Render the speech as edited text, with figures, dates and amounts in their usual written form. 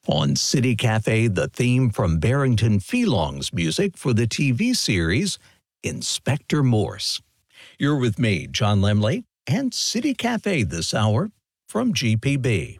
On City Cafe, the theme from Barrington Felong's music for the TV series Inspector Morse. You're with me, John Lemley, and City Cafe this hour from GPB.